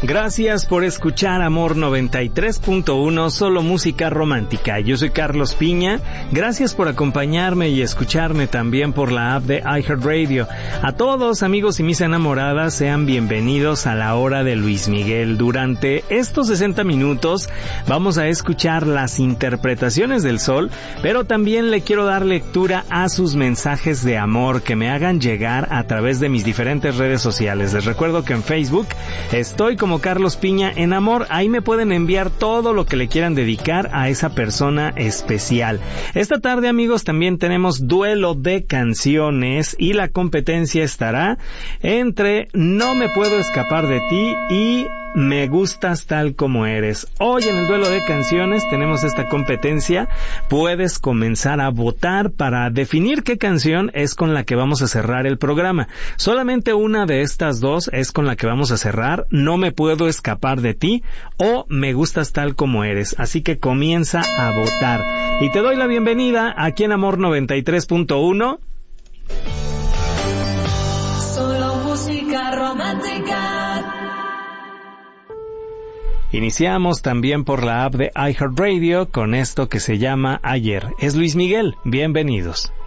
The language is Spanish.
Gracias por escuchar Amor 93.1, solo música romántica. Yo soy Carlos Piña. Gracias por acompañarme y escucharme también por la app de iHeartRadio. A todos, amigos y mis enamoradas, sean bienvenidos a la hora de Luis Miguel. Durante estos 60 minutos vamos a escuchar las interpretaciones del Sol, pero también le quiero dar lectura a sus mensajes de amor que me hagan llegar a través de mis diferentes redes sociales. Les recuerdo que en Facebook estoy como Carlos Piña en Amor. Ahí me pueden enviar todo lo que le quieran dedicar a esa persona especial. Esta tarde, amigos, también tenemos duelo de canciones y la competencia estará entre No me puedo escapar de ti y Me gustas tal como eres. Hoy en el duelo de canciones tenemos esta competencia. Puedes comenzar a votar para definir qué canción es con la que vamos a cerrar el programa. Solamente una de estas dos es con la que vamos a cerrar. No me puedo escapar de ti o Me gustas tal como eres. Así que comienza a votar. Y te doy la bienvenida aquí en Amor 93.1. Solo música romántica. Iniciamos también por la app de iHeartRadio con esto que se llama Ayer. Es Luis Miguel. Bienvenidos.